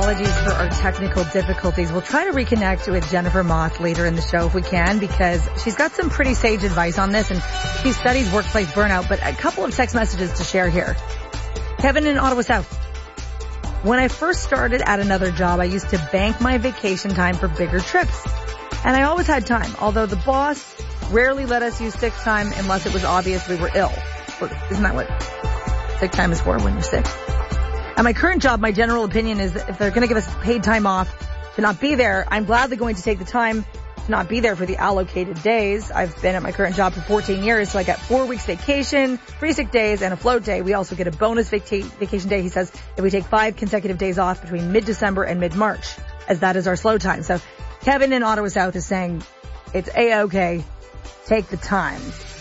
apologies for our technical difficulties. We'll try to reconnect with Jennifer Moss later in the show if we can, because she's got some pretty sage advice on this, and she studies workplace burnout. But a couple of text messages to share here. Kevin in Ottawa South. When I first started at another job, I used to bank my vacation time for bigger trips. And I always had time, although the boss rarely let us use sick time unless it was obvious we were ill. Isn't that what sick time is for, when you're sick? At my current job, my general opinion is that if they're going to give us paid time off to not be there, I'm gladly going to take the time to not be there for the allocated days. I've been at my current job for 14 years, so I got 4 weeks vacation, 3 sick days, and a float day. We also get a bonus vacation day, he says, if we take 5 consecutive days off between mid-December and mid-March, as that is our slow time. So Kevin in Ottawa South is saying it's A-okay. Take the time.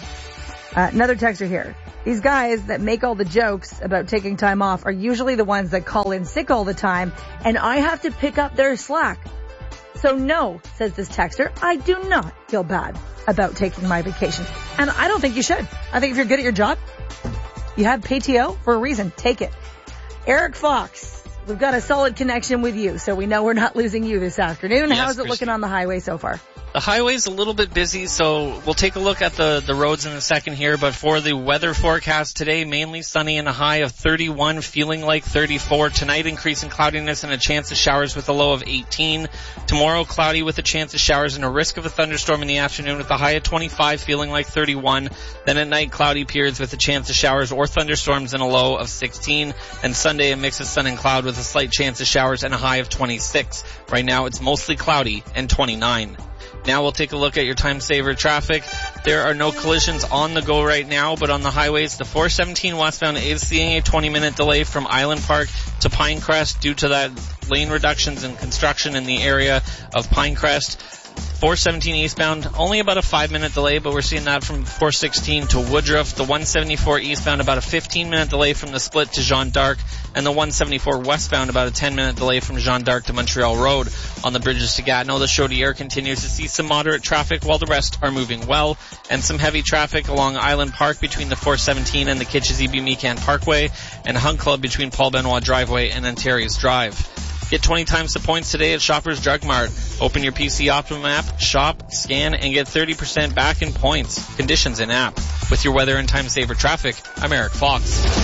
Another texter here. These guys that make all the jokes about taking time off are usually the ones that call in sick all the time, and I have to pick up their slack. So no, says this texter, I do not feel bad about taking my vacation. And I don't think you should. I think if you're good at your job, you have PTO for a reason. Take it. Eric Fox, we've got a solid connection with you, so we know we're not losing you this afternoon. Yes, how's it looking on the highway so far? The highway's a little bit busy, so we'll take a look at the roads in a second here. But for the weather forecast today, mainly sunny and a high of 31, feeling like 34. Tonight, increasing cloudiness and a chance of showers with a low of 18. Tomorrow, cloudy with a chance of showers and a risk of a thunderstorm in the afternoon with a high of 25, feeling like 31. Then at night, cloudy periods with a chance of showers or thunderstorms and a low of 16. And Sunday, a mix of sun and cloud with a slight chance of showers and a high of 26. Right now, it's mostly cloudy and 29. Now we'll take a look at your time saver traffic. There are no collisions on the go right now, but on the highways, the 417 westbound is seeing a 20-minute delay from Island Park to Pinecrest due to that lane reductions and construction in the area of Pinecrest. 417 eastbound, only about a 5-minute delay, but we're seeing that from 416 to Woodruff. The 174 eastbound, about a 15-minute delay from the split to Jeanne d'Arc, and the 174 westbound, about a 10-minute delay from Jeanne d'Arc to Montreal Road. On the bridges to Gatineau, the Chaudière continues to see some moderate traffic while the rest are moving well, and some heavy traffic along Island Park between the 417 and the Kitchizebe-Mecan Parkway, and Hunt Club between Paul Benoit Driveway and Ontario's Drive. Get 20 times the points today at Shoppers Drug Mart. Open your PC Optimum app, shop, scan, and get 30% back in points. Conditions in app. With your weather and time saver traffic, I'm Eric Fox.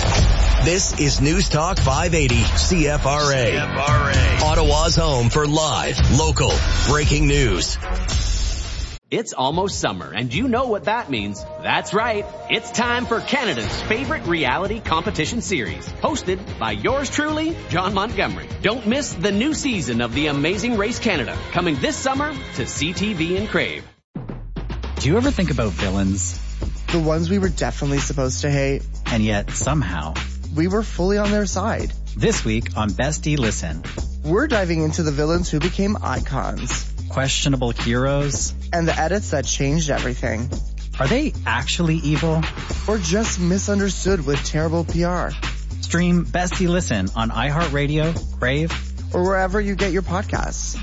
This is News Talk 580 CFRA. Ottawa's home for live, local, breaking news. It's almost summer, and you know what that means. That's right. It's time for Canada's favorite reality competition series, hosted by yours truly, John Montgomery. Don't miss the new season of The Amazing Race Canada, coming this summer to CTV and Crave. Do you ever think about villains? The ones we were definitely supposed to hate. And yet, somehow, we were fully on their side. This week on Bestie Listen, we're diving into the villains who became icons. Questionable heroes. And the edits that changed everything. Are they actually evil? Or just misunderstood with terrible PR? Stream Bestie Listen on iHeartRadio, Crave, or wherever you get your podcasts.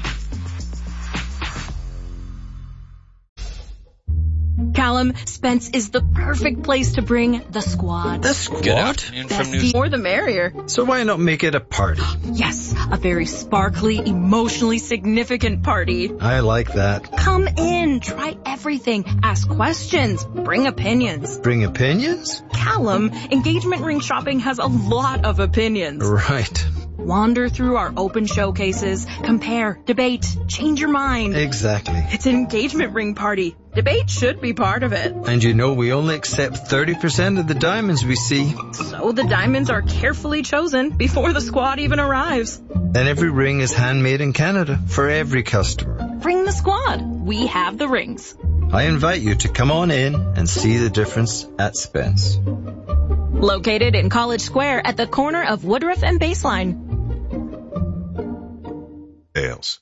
Callum, Spence is the perfect place to bring the squad. The squad? Good afternoon from News. More the merrier. So why not make it a party? Yes, a very sparkly, emotionally significant party. I like that. Come in, try everything, ask questions, bring opinions. Bring opinions? Callum, engagement ring shopping has a lot of opinions. Right. Wander through our open showcases, compare, debate, change your mind. Exactly. It's an engagement ring party. Debate should be part of it. And you know we only accept 30% of the diamonds we see. So the diamonds are carefully chosen before the squad even arrives. And every ring is handmade in Canada for every customer. Bring the squad. We have the rings. I invite you to come on in and see the difference at Spence. Located in College Square at the corner of Woodruff and Baseline. Ales.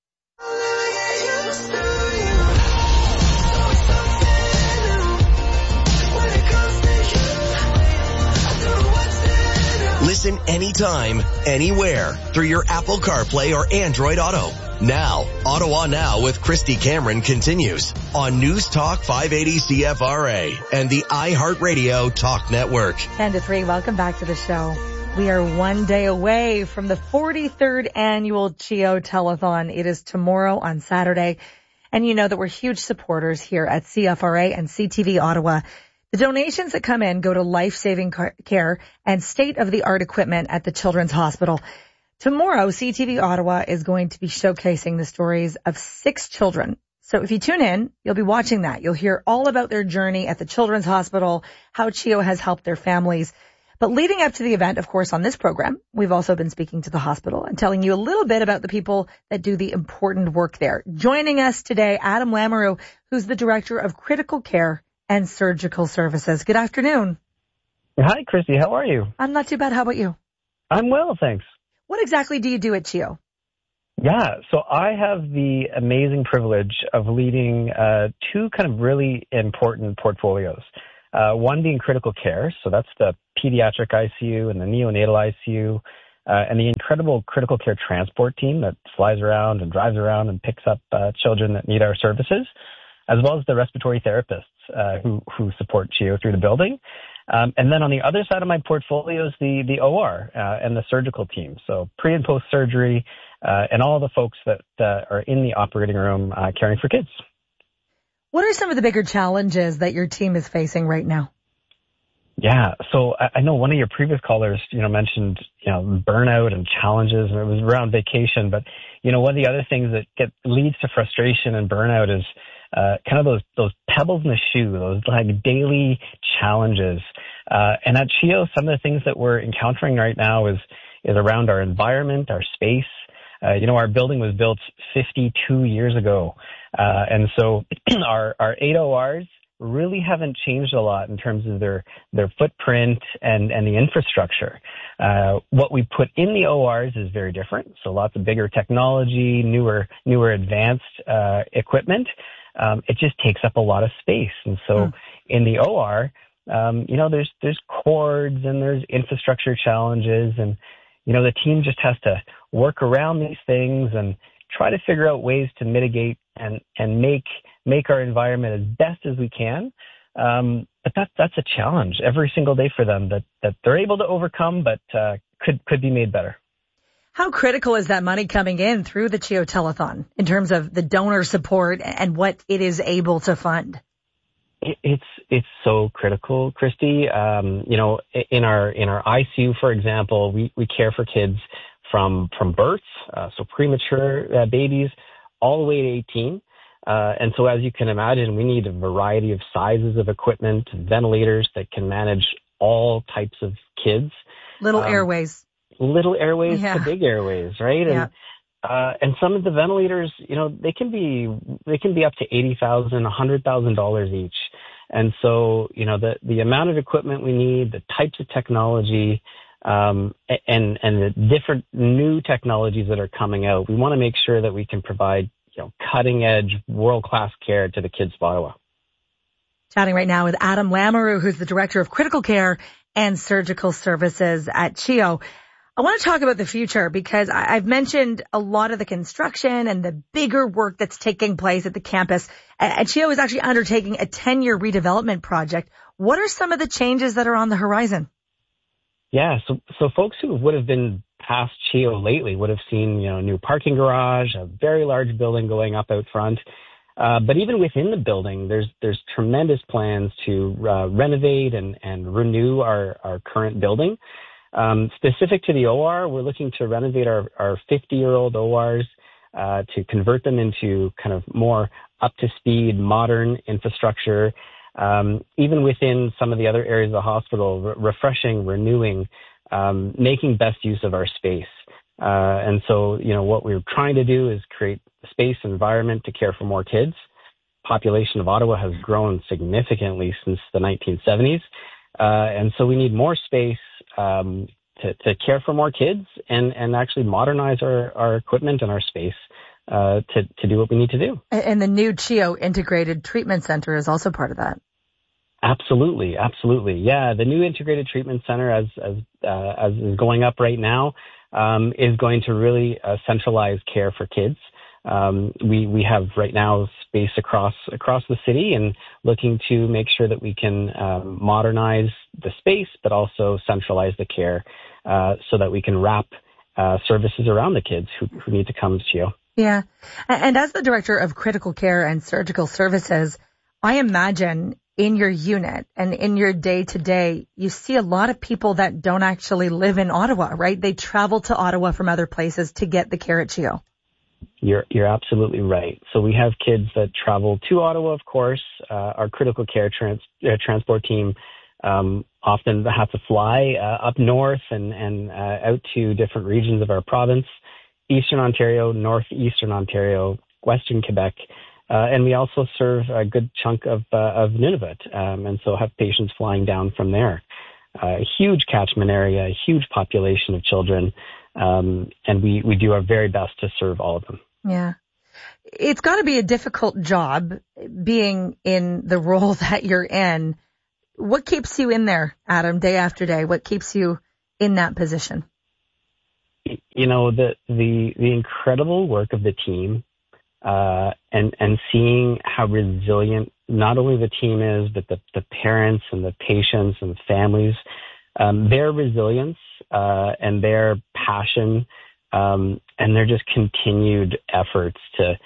Listen anytime, anywhere, through your Apple CarPlay or Android Auto. Now, Ottawa Now with Christy Cameron continues on News Talk 580 CFRA and the iHeartRadio Talk Network. 10 to 3, welcome back to the show. We are one day away from the 43rd annual CHEO Telethon. It is tomorrow on Saturday. And you know that we're huge supporters here at CFRA and CTV Ottawa. The donations that come in go to life-saving care and state-of-the-art equipment at the Children's Hospital. Tomorrow, CTV Ottawa is going to be showcasing the stories of 6 children. So if you tune in, you'll be watching that. You'll hear all about their journey at the Children's Hospital, how CHEO has helped their families. But leading up to the event, of course, on this program, we've also been speaking to the hospital and telling you a little bit about the people that do the important work there. Joining us today, Adam Lamoureux, who's the Director of Critical Care and Surgical Services. Good afternoon. Hi, Christy. How are you? I'm not too bad. How about you? I'm well, thanks. What exactly do you do at CHEO? Yeah, so I have the amazing privilege of leading 2 kind of really important portfolios. One being critical care, so that's the pediatric ICU and the neonatal ICU, and the incredible critical care transport team that flies around and drives around and picks up children that need our services, as well as the respiratory therapists who support CHEO through the building. And then on the other side of my portfolio is the OR and the surgical team, so pre and post surgery, and all the folks that are in the operating room caring for kids. What are some of the bigger challenges that your team is facing right now? Yeah, so I know one of your previous callers, mentioned, burnout and challenges, and it was around vacation. But, one of the other things that leads to frustration and burnout is kind of those pebbles in the shoe, those like daily challenges. And at CHEO, some of the things that we're encountering right now is around our environment, our space. Our building was built 52 years ago. And so our 8 ORs really haven't changed a lot in terms of their footprint and the infrastructure. What we put in the ORs is very different. So lots of bigger technology, newer advanced equipment. It just takes up a lot of space. And so in the OR, there's cords and there's infrastructure challenges, and the team just has to work around these things and try to figure out ways to mitigate and make our environment as best as we can. But that's a challenge every single day for them that they're able to overcome, but could be made better. How critical is that money coming in through the CHEO Telethon in terms of the donor support and what it is able to fund? It's so critical, Christy. In our ICU, for example, we care for kids from birth, so premature babies, all the way to 18. And so as you can imagine, we need a variety of sizes of equipment, ventilators that can manage all types of kids. Little airways to big airways, right? Yeah. And some of the ventilators, they can be up to $80,000, $100,000 each. And so, the amount of equipment we need, the types of technology, and the different new technologies that are coming out, we want to make sure that we can provide, cutting edge, world-class care to the kids of Ottawa. Chatting right now with Adam Lamoureux, who's the Director of Critical Care and Surgical Services at CHEO. I want to talk about the future because I've mentioned a lot of the construction and the bigger work that's taking place at the campus. And CHEO is actually undertaking a 10-year redevelopment project. What are some of the changes that are on the horizon? Yeah, so folks who would have been past CHEO lately would have seen, a new parking garage, a very large building going up out front. But even within the building, there's tremendous plans to renovate and renew our current building. Specific to the OR, we're looking to renovate our 50-year-old ORs to convert them into kind of more up-to-speed, modern infrastructure. Even within some of the other areas of the hospital, refreshing, renewing, making best use of our space. And so, what we're trying to do is create a space environment to care for more kids. Population of Ottawa has grown significantly since the 1970s. And so we need more space to care for more kids and actually modernize our equipment and our space to do what we need to do. And the new CHEO Integrated Treatment Center is also part of that. Absolutely. Yeah, the new Integrated Treatment Center, as is going up right now, is going to really centralize care for kids. We have right now space across the city and looking to make sure that we can modernize the space, but also centralize the care. so that we can wrap services around the kids who need to come to CHEO. Yeah. And as the director of critical care and surgical services, I imagine in your unit and in your day-to-day, you see a lot of people that don't actually live in Ottawa, right? They travel to Ottawa from other places to get the care at CHEO. You're absolutely right. So we have kids that travel to Ottawa, of course. Our critical care transport team often have to fly up north and out to different regions of our province, Eastern Ontario, Northeastern Ontario, Western Quebec. And we also serve a good chunk of Nunavut, and so have patients flying down from there. Huge catchment area, huge population of children, and we do our very best to serve all of them. Yeah. It's got to be a difficult job being in the role that you're in. What keeps you in there, Adam, day after day? What keeps you in that position? You know, the incredible work of the team, and seeing how resilient not only the team is, but the parents and the patients and the families, their resilience, and their passion, and their just continued efforts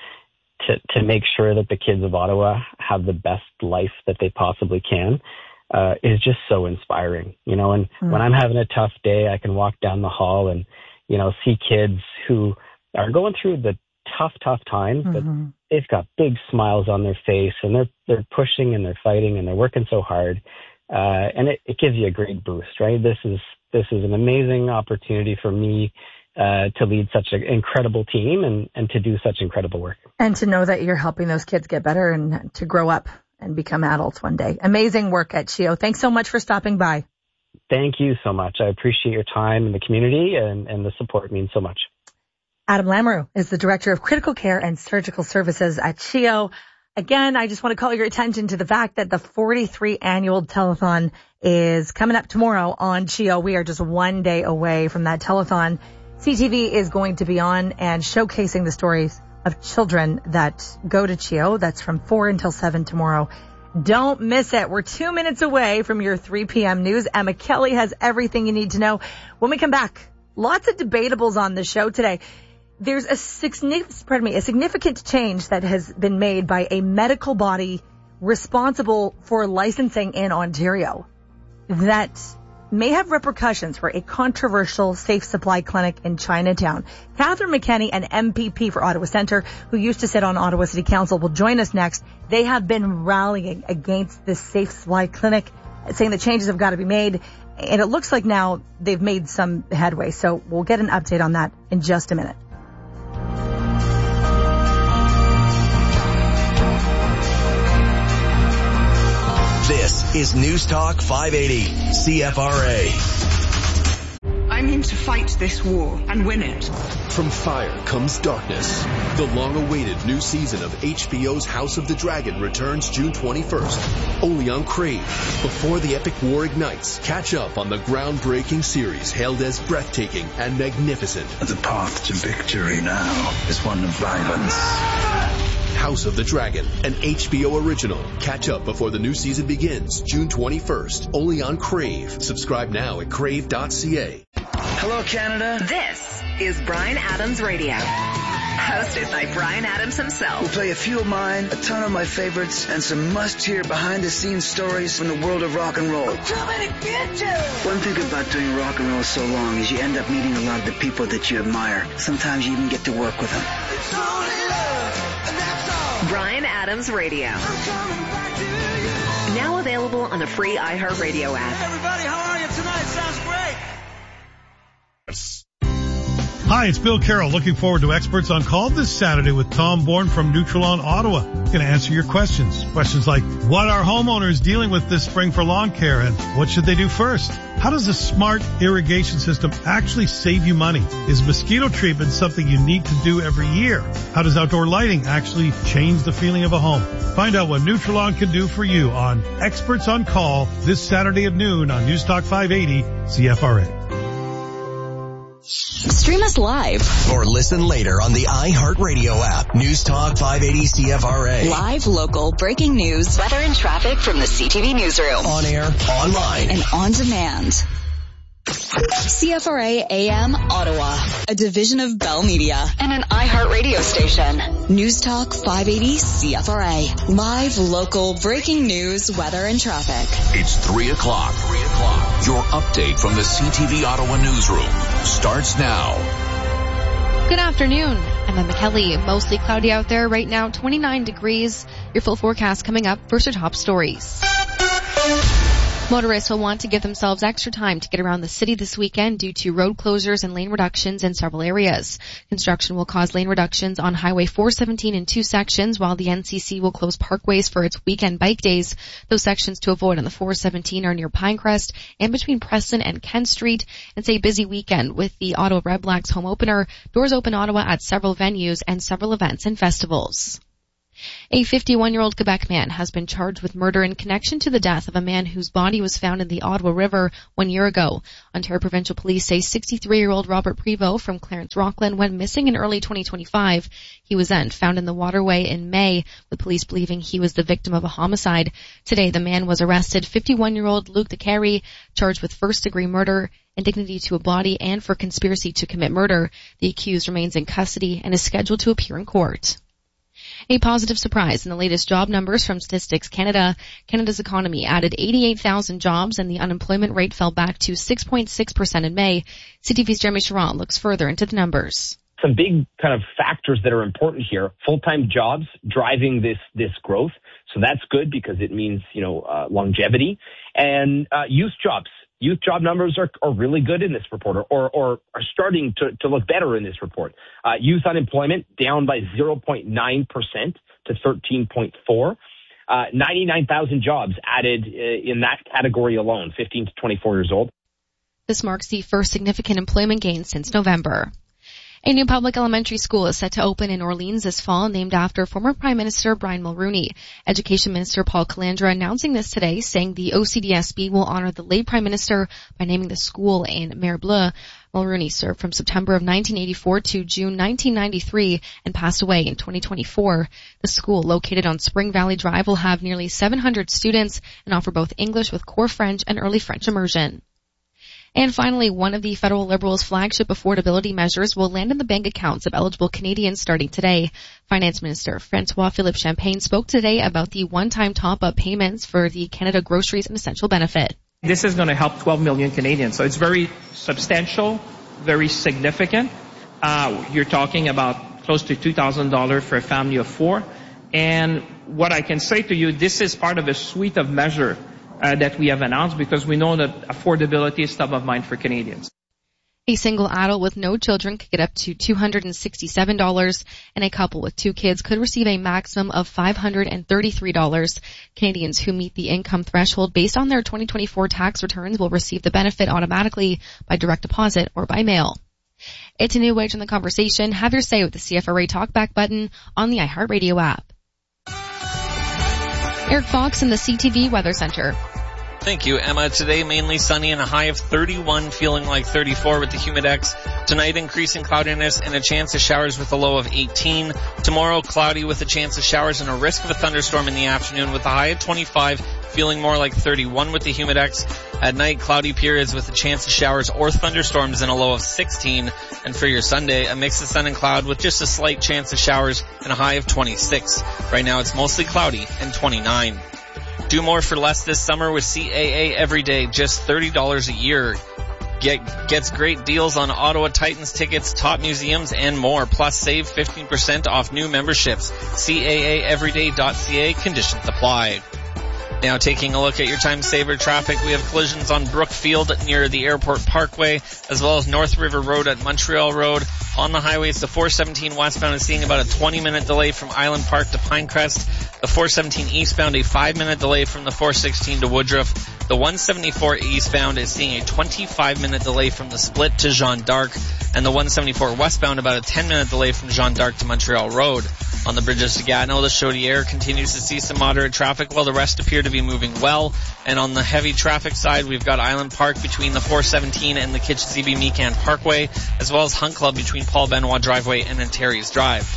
to make sure that the kids of Ottawa have the best life that they possibly can, is just so inspiring, you know. And when I'm having a tough day, I can walk down the hall and, you know, see kids who are going through the tough times, but they've got big smiles on their face, and they're pushing and they're fighting and they're working so hard. And it gives you a great boost, right? This is an amazing opportunity for me to lead such an incredible team and to do such incredible work. And to know that you're helping those kids get better and to grow up and become adults one day. Amazing work at CHEO. Thanks so much for stopping by. Thank you so much. I appreciate your time in the community, and the support means so much. Adam Lamoureux is the Director of Critical Care and Surgical Services at CHEO. Again, I just want to call your attention to the fact that the 43 annual telethon is coming up tomorrow on CHEO. We are just one day away from that telethon. CTV is going to be on and showcasing the stories of children that go to CHEO. That's from 4 until 7 tomorrow. Don't miss it. We're 2 minutes away from your 3 p.m. news. Emma Kelly has everything you need to know. When we come back, lots of debatables on the show today. There's a significant change that has been made by a medical body responsible for licensing in Ontario that may have repercussions for a controversial safe supply clinic in Chinatown. Catherine McKenney, an MPP for Ottawa Centre, who used to sit on Ottawa City Council, will join us next. They have been rallying against this safe supply clinic, saying that changes have got to be made. And it looks like now they've made some headway. So we'll get an update on that in just a minute. This is News Talk 580, CFRA. I'm in to fight this war and win it. From fire comes darkness. The long-awaited new season of HBO's House of the Dragon returns June 21st, only on Crave. Before the epic war ignites, catch up on the groundbreaking series hailed as breathtaking and magnificent. The path to victory now is one of violence. House of the Dragon, an HBO original. Catch up before the new season begins, June 21st, only on Crave. Subscribe now at crave.ca. Hello, Canada. This is Bryan Adams Radio, hosted by Bryan Adams himself. We'll play a few of mine, a ton of my favorites, and some must-hear behind-the-scenes stories from the world of rock and roll. Too many bitches! One thing about doing rock and roll so long is you end up meeting a lot of the people that you admire. Sometimes you even get to work with them. It's only love, and that's all. Bryan Adams Radio. I'm coming back to you. Now available on the free iHeartRadio app. Hey everybody, how are you tonight? Sounds great. Hi, it's Bill Carroll. Looking forward to Experts on Call this Saturday with Tom Bourne from Nutrilon Ottawa. Going to answer your questions. Questions like, what are homeowners dealing with this spring for lawn care, and what should they do first? How does a smart irrigation system actually save you money? Is mosquito treatment something you need to do every year? How does outdoor lighting actually change the feeling of a home? Find out what Nutrilon can do for you on Experts on Call this Saturday at noon on News Talk 580 CFRA. Stream us live or listen later on the iHeartRadio app. News Talk 580 CFRA. Live, local, breaking news, weather and traffic from the CTV newsroom. On air, online, and on demand. CFRA AM Ottawa, a division of Bell Media and an iHeartRadio station. News Talk 580 CFRA. Live, local, breaking news, weather, and traffic. It's 3 o'clock. Your update from the CTV Ottawa newsroom starts now. Good afternoon. I'm Emma Kelly. Mostly cloudy out there right now, 29 degrees. Your full forecast coming up. First, your top stories. Motorists will want to give themselves extra time to get around the city this weekend due to road closures and lane reductions in several areas. Construction will cause lane reductions on Highway 417 in 2 sections, while the NCC will close parkways for its weekend bike days. Those sections to avoid on the 417 are near Pinecrest and between Preston and Kent Street. It's a busy weekend with the Ottawa Red Blacks home opener, Doors Open Ottawa at several venues, and several events and festivals. A 51-year-old Quebec man has been charged with murder in connection to the death of a man whose body was found in the Ottawa River 1 year ago. Ontario Provincial Police say 63-year-old Robert Prevost from Clarence Rockland went missing in early 2025. He was then found in the waterway in May, with police believing he was the victim of a homicide. Today, the man was arrested. 51-year-old Luc Decarry, charged with first-degree murder, indignity to a body, and for conspiracy to commit murder. The accused remains in custody and is scheduled to appear in court. A positive surprise in the latest job numbers from Statistics Canada. Canada's economy added 88,000 jobs and the unemployment rate fell back to 6.6% in May. CTV's Jeremy Charron looks further into the numbers. Some big kind of factors that are important here. Full-time jobs driving this growth. So that's good because it means, longevity. And youth jobs. Youth job numbers are really good in this report or are starting to look better in this report. Youth unemployment down by 0.9% to 13.4. 99,000 jobs added in that category alone, 15 to 24 years old. This marks the first significant employment gain since November. A new public elementary school is set to open in Orleans this fall, named after former Prime Minister Brian Mulroney. Education Minister Paul Calandra announcing this today, saying the OCDSB will honor the late Prime Minister by naming the school in Mer Bleu. Mulroney served from September of 1984 to June 1993 and passed away in 2024. The school, located on Spring Valley Drive, will have nearly 700 students and offer both English with core French and early French immersion. And finally, one of the federal Liberals' flagship affordability measures will land in the bank accounts of eligible Canadians starting today. Finance Minister François-Philippe Champagne spoke today about the one-time top-up payments for the Canada Groceries and Essential Benefit. This is going to help 12 million Canadians, so it's very substantial, very significant. You're talking about close to $2,000 for a family of 4. And what I can say to you, this is part of a suite of measures that we have announced because we know that affordability is top of mind for Canadians. A single adult with no children could get up to $267, and a couple with 2 kids could receive a maximum of $533. Canadians who meet the income threshold based on their 2024 tax returns will receive the benefit automatically by direct deposit or by mail. It's a new way to the conversation. Have your say with the CFRA Talkback button on the iHeartRadio app. Eric Fox in the CTV Weather Center. Thank you, Emma. Today, mainly sunny and a high of 31, feeling like 34 with the humidex. Tonight, increasing cloudiness and a chance of showers with a low of 18. Tomorrow, cloudy with a chance of showers and a risk of a thunderstorm in the afternoon with a high of 25, feeling more like 31 with the humidex. At night, cloudy periods with a chance of showers or thunderstorms and a low of 16. And for your Sunday, a mix of sun and cloud with just a slight chance of showers and a high of 26. Right now, it's mostly cloudy and 29. Do more for less this summer with CAA Everyday, just $30 a year. Gets great deals on Ottawa Titans tickets, top museums, and more. Plus, save 15% off new memberships. CAAEveryday.ca. Conditions apply. Now taking a look at your time saver traffic, we have collisions on Brookfield near the Airport Parkway, as well as North River Road at Montreal Road. On the highways, the 417 westbound is seeing about a 20-minute delay from Island Park to Pinecrest. The 417 eastbound, a 5-minute delay from the 416 to Woodruff. The 174 eastbound is seeing a 25-minute delay from the split to Jeanne d'Arc. And the 174 westbound, about a 10-minute delay from Jeanne d'Arc to Montreal Road. On the bridges to Gatineau, the Chaudière continues to see some moderate traffic while the rest appear to be moving well. And on the heavy traffic side, we've got Island Park between the 417 and the Kitchissippi-Mecan Parkway, as well as Hunt Club between Paul Benoit Driveway and Antares Drive.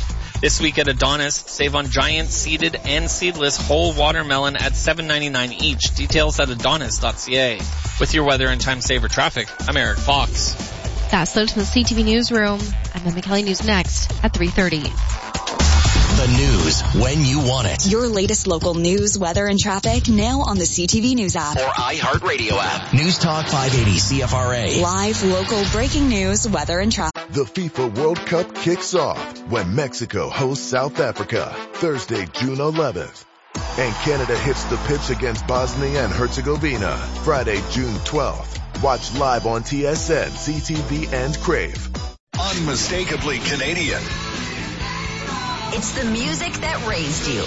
This week at Adonis, save on giant seeded and seedless whole watermelon at $7.99 each. Details at adonis.ca. With your weather and time saver traffic, I'm Eric Fox. That's loads from the CTV Newsroom. I'm Emma Kelly. News next at 3:30. The news when you want it. Your latest local news, weather, and traffic now on the CTV News app. Or iHeartRadio app. News Talk 580 CFRA. Live, local, breaking news, weather, and traffic. The FIFA World Cup kicks off when Mexico hosts South Africa Thursday, June 11th. And Canada hits the pitch against Bosnia and Herzegovina Friday, June 12th. Watch live on TSN, CTV, and Crave. Unmistakably Canadian. It's the music that raised you.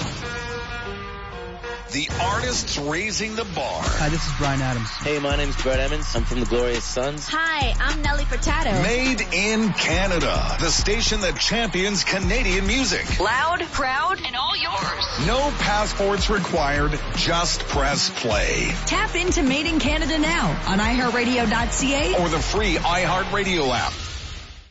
The artists raising the bar. Hi, this is Bryan Adams. Hey, my name's Brett Emmons. I'm from the Glorious Sons. Hi, I'm Nelly Furtado. Made in Canada. The station that champions Canadian music. Loud, proud, and all yours. No passports required. Just press play. Tap into Made in Canada now on iHeartRadio.ca or the free iHeartRadio app.